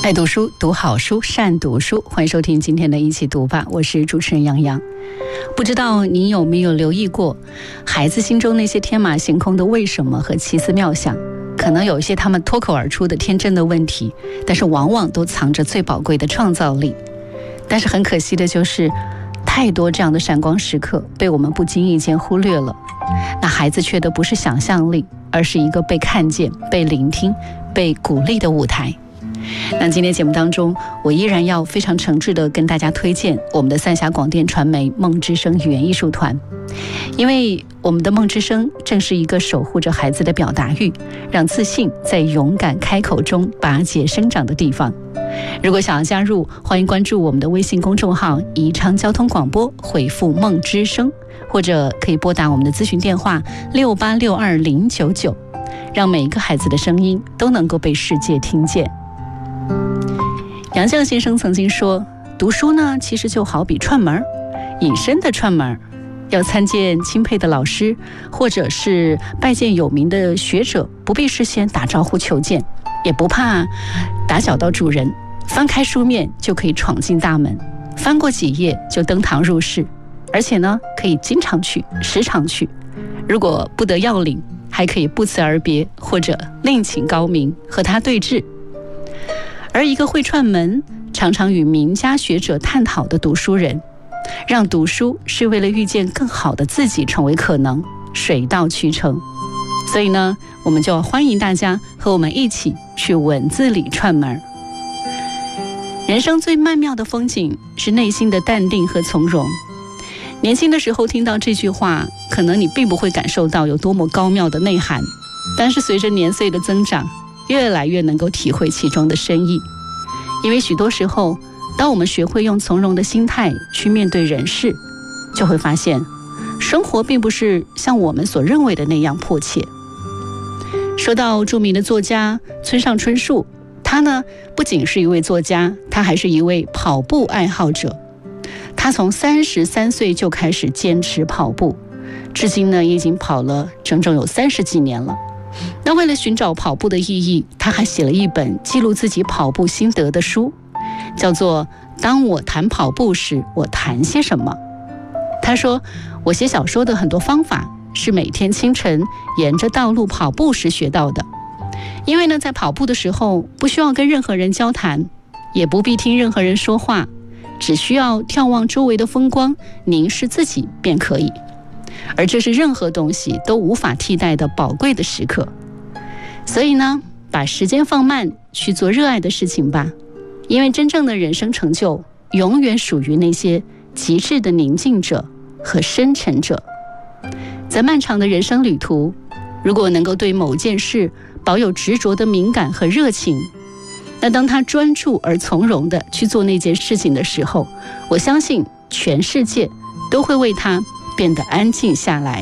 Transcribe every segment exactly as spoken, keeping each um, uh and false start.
爱读书，读好书，善读书。欢迎收听今天的一起读吧，我是主持人杨洋。不知道您有没有留意过孩子心中那些天马行空的为什么和奇思妙想，可能有一些他们脱口而出的天真的问题，但是往往都藏着最宝贵的创造力。但是很可惜的就是太多这样的闪光时刻被我们不经意间忽略了，那孩子缺的不是想象力，而是一个被看见、被聆听、被鼓励的舞台。那今天节目当中，我依然要非常诚挚地跟大家推荐我们的三峡广电传媒梦之声语言艺术团，因为我们的梦之声正是一个守护着孩子的表达欲，让自信在勇敢开口中拔节生长的地方。如果想要加入，欢迎关注我们的微信公众号宜昌交通广播，回复梦之声，或者可以拨打我们的咨询电话六八六二零九九，让每一个孩子的声音都能够被世界听见。杨绛先生曾经说，读书呢其实就好比串门，隐身的串门，要参见钦佩的老师，或者是拜见有名的学者，不必事先打招呼求见，也不怕打搅到主人，翻开书面就可以闯进大门，翻过几页就登堂入室，而且呢可以经常去，时常去，如果不得要领，还可以不辞而别，或者另请高明和他对峙。而一个会串门，常常与名家学者探讨的读书人，让读书是为了遇见更好的自己成为可能，水到渠成。所以呢，我们就欢迎大家和我们一起去文字里串门。人生最曼妙的风景是内心的淡定和从容。年轻的时候听到这句话，可能你并不会感受到有多么高妙的内涵，但是随着年岁的增长，越来越能够体会其中的深意。因为许多时候，当我们学会用从容的心态去面对人事，就会发现生活并不是像我们所认为的那样迫切。说到著名的作家村上春树，他呢不仅是一位作家，他还是一位跑步爱好者。他从三十三岁就开始坚持跑步，至今呢已经跑了整整有三十几年了。那为了寻找跑步的意义，他还写了一本记录自己跑步心得的书，叫做《当我谈跑步时，我谈些什么》。他说，我写小说的很多方法是每天清晨沿着道路跑步时学到的，因为呢，在跑步的时候不需要跟任何人交谈，也不必听任何人说话，只需要眺望周围的风光，凝视自己便可以。而这是任何东西都无法替代的宝贵的时刻。所以呢，把时间放慢，去做热爱的事情吧，因为真正的人生成就永远属于那些极致的宁静者和深沉者。在漫长的人生旅途，如果能够对某件事保有执着的敏感和热情，那当他专注而从容地去做那件事情的时候，我相信全世界都会为他变得安静下来。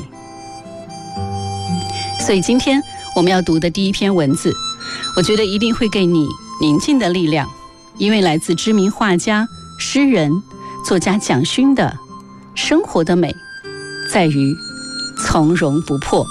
所以今天我们要读的第一篇文字，我觉得一定会给你宁静的力量，因为来自知名画家、诗人、作家蒋勋的《生活的美在于从容不迫》。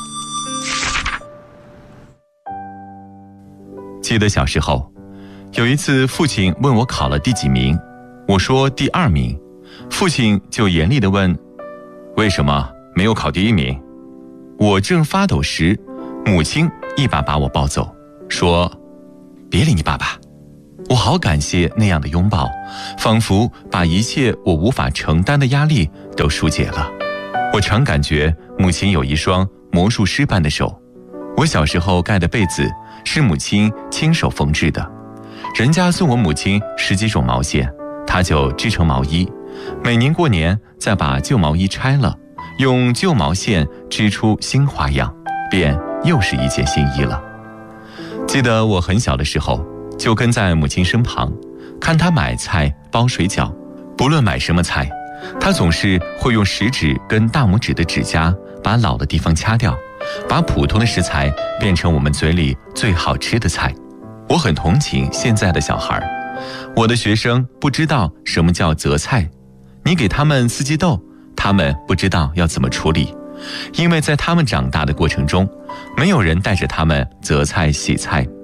记得小时候，有一次父亲问我考了第几名，我说第二名，父亲就严厉地问，为什么没有考第一名？我正发抖时，母亲一把把我抱走，说，别理你爸爸。我好感谢那样的拥抱，仿佛把一切我无法承担的压力都疏解了。我常感觉母亲有一双魔术师般的手。我小时候盖的被子是母亲亲手缝制的，人家送我母亲十几种毛线，她就织成毛衣，每年过年再把旧毛衣拆了，用旧毛线织出新花样，便又是一件新衣了。记得我很小的时候，就跟在母亲身旁，看她买菜包水饺，不论买什么菜，她总是会用食指跟大拇指的指甲把老的地方掐掉，把普通的食材变成我们嘴里最好吃的菜。我很同情现在的小孩，我的学生不知道什么叫择菜，你给他们四季豆，他们不知道要怎么处理，因为在他们长大的过程中，没有人带着他们择菜洗菜，他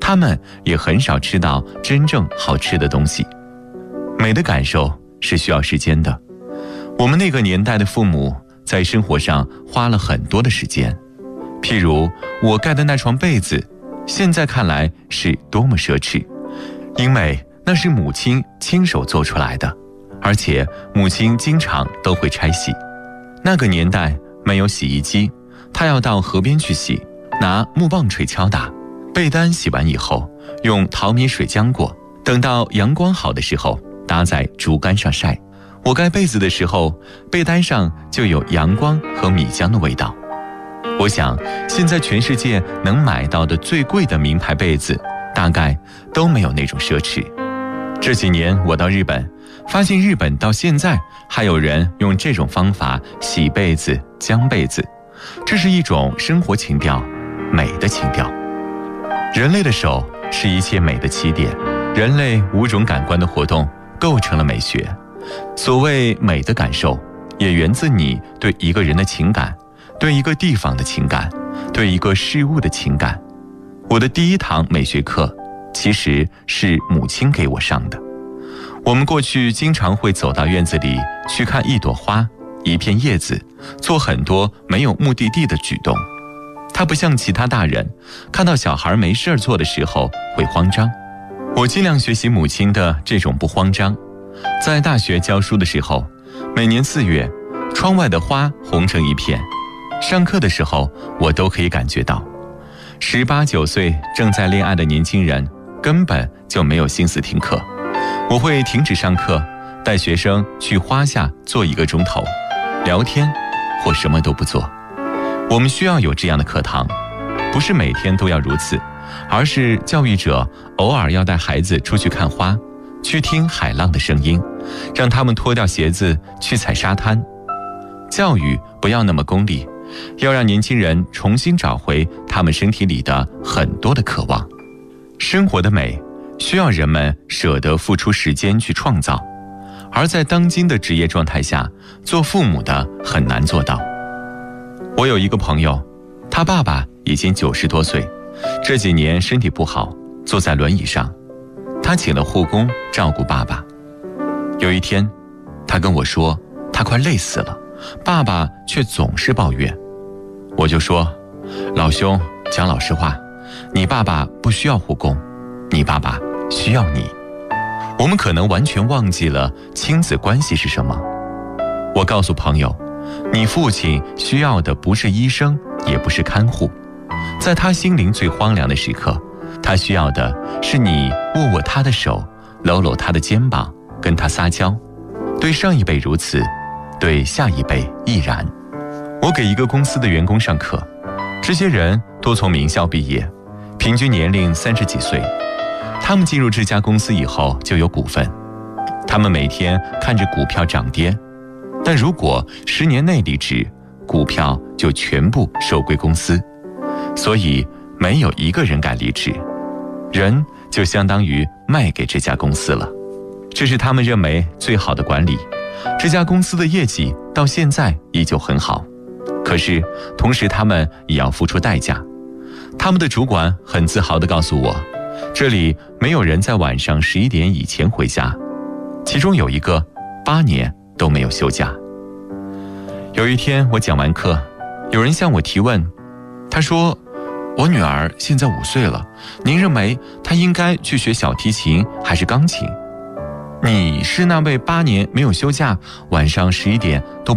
他们也很少吃到真正好吃的东西。美的感受是需要时间的。我们那个年代的父母在生活上花了很多的时间，譬如我盖的那床被子，现在看来是多么奢侈，因为那是母亲亲手做出来的，而且母亲经常都会拆洗。那个年代没有洗衣机，她要到河边去洗，拿木棒槌敲打。被单洗完以后，用淘米水浆过，等到阳光好的时候，搭在竹竿上晒。我盖被子的时候，被单上就有阳光和米浆的味道。我想，现在全世界能买到的最贵的名牌被子，大概都没有那种奢侈。这几年我到日本，发现日本到现在还有人用这种方法洗被子、浆被子，这是一种生活情调，美的情调。人类的手是一切美的起点，人类五种感官的活动构成了美学。所谓美的感受，也源自你对一个人的情感，对一个地方的情感，对一个事物的情感。我的第一堂美学课其实是母亲给我上的。我们过去经常会走到院子里去看一朵花、一片叶子，做很多没有目的地的举动。他不像其他大人，看到小孩没事做的时候会慌张。我尽量学习母亲的这种不慌张。在大学教书的时候，每年四月，窗外的花红成一片。上课的时候，我都可以感觉到，十八九岁正在恋爱的年轻人根本就没有心思听课。我会停止上课，带学生去花下坐一个钟头，聊天或什么都不做。我们需要有这样的课堂，不是每天都要如此，而是教育者偶尔要带孩子出去看花，去听海浪的声音，让他们脱掉鞋子去踩沙滩。教育不要那么功利，要让年轻人重新找回他们身体里的很多的渴望。生活的美需要人们舍得付出时间去创造，而在当今的职业状态下，做父母的很难做到。我有一个朋友，他爸爸已经九十多岁，这几年身体不好，坐在轮椅上。他请了护工照顾爸爸。有一天，他跟我说，他快累死了，爸爸却总是抱怨。我就说，老兄，讲老实话，你爸爸不需要护工，你爸爸需要你。我们可能完全忘记了亲子关系是什么。我告诉朋友，你父亲需要的不是医生，也不是看护，在他心灵最荒凉的时刻，他需要的是你握握他的手，搂搂他的肩膀，跟他撒娇。对上一辈如此，对下一辈亦然。我给一个公司的员工上课，这些人都从名校毕业，平均年龄三十几岁。他们进入这家公司以后就有股份，他们每天看着股票涨跌，但如果十年内离职，股票就全部收归公司，所以没有一个人敢离职，人就相当于卖给这家公司了。这是他们认为最好的管理，这家公司的业绩到现在依旧很好，可是同时他们也要付出代价。他们的主管很自豪地告诉我，这里没有人在晚上十一点以前回家，其中有一个八年都没有休假。有一天我讲完课，有人向我提问，他说，我女儿现在五岁了，您认为她应该去学小提琴还是钢琴？你是那位八年没有休假，晚上十一点都